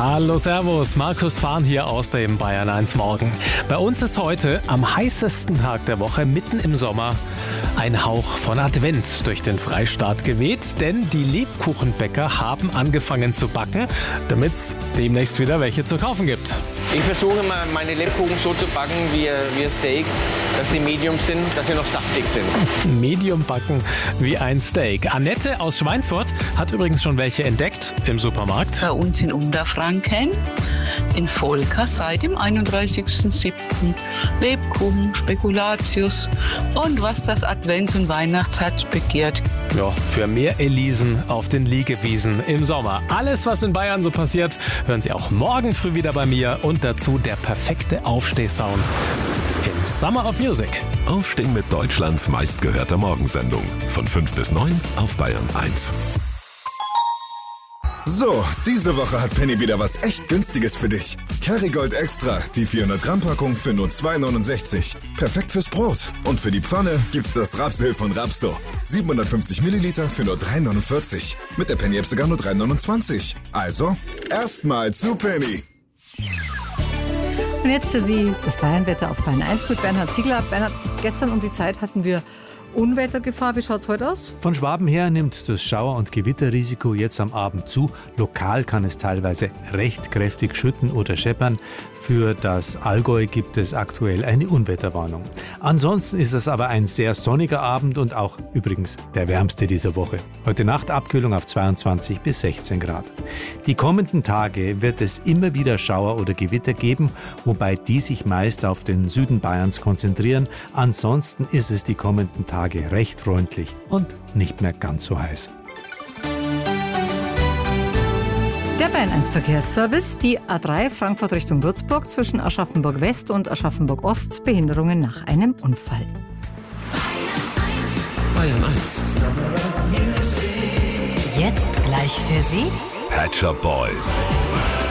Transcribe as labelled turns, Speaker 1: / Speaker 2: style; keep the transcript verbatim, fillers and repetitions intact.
Speaker 1: Hallo, servus, Markus Fahn hier aus dem Bayern eins Morgen. Bei uns ist heute am heißesten Tag der Woche, mitten im Sommer, ein Hauch von Advent durch den Freistaat geweht, denn die Lebkuchenbäcker haben angefangen zu backen, damit es demnächst wieder welche zu kaufen gibt.
Speaker 2: Ich versuche immer, meine Lebkuchen so zu backen wie, wie ein Steak, dass sie medium sind, dass sie noch saftig sind.
Speaker 1: Medium backen wie ein Steak. Annette aus Schweinfurt hat übrigens schon welche entdeckt im Supermarkt.
Speaker 3: Bei uns in Unterfranken, in Volker, seit dem einunddreißigsten siebten Lebkuchen, Spekulatius und was das Advents- und Weihnachtsherz begehrt.
Speaker 1: Ja, für mehr Elisen auf den Liegewiesen im Sommer. Alles, was in Bayern so passiert, hören Sie auch morgen früh wieder bei mir und dazu der perfekte Aufstehsound im Summer of Music.
Speaker 4: Aufstehen mit Deutschlands meistgehörter Morgensendung. Von fünf bis neun auf Bayern eins.
Speaker 5: So, diese Woche hat Penny wieder was echt Günstiges für dich. Kerrygold Extra, die vierhundert Gramm Packung für nur zwei neunundsechzig. Perfekt fürs Brot. Und für die Pfanne gibt's das Rapsöl von Rapso. siebenhundertfünfzig Milliliter für nur drei neunundvierzig. Mit der Penny-App sogar nur drei neunundzwanzig. Also, erstmal zu Penny.
Speaker 6: Und jetzt für Sie das Bayernwetter auf Bayern eins mit Bernhard Ziegler. Bernhard, gestern um die Zeit hatten wir Unwettergefahr. Wie schaut es heute aus?
Speaker 7: Von Schwaben her nimmt das Schauer- und Gewitterrisiko jetzt am Abend zu. Lokal kann es teilweise recht kräftig schütten oder scheppern. Für das Allgäu gibt es aktuell eine Unwetterwarnung. Ansonsten ist es aber ein sehr sonniger Abend und auch übrigens der wärmste dieser Woche. Heute Nacht Abkühlung auf zweiundzwanzig bis sechzehn Grad. Die kommenden Tage wird es immer wieder Schauer oder Gewitter geben, wobei die sich meist auf den Süden Bayerns konzentrieren. Ansonsten ist es die kommenden Tage recht freundlich und nicht mehr ganz so heiß.
Speaker 6: Der Bayern eins Verkehrsservice, die A drei Frankfurt Richtung Würzburg zwischen Aschaffenburg West und Aschaffenburg Ost, Behinderungen nach einem Unfall.
Speaker 4: Bayern eins.
Speaker 8: Jetzt gleich für Sie
Speaker 4: Pet Shop Boys.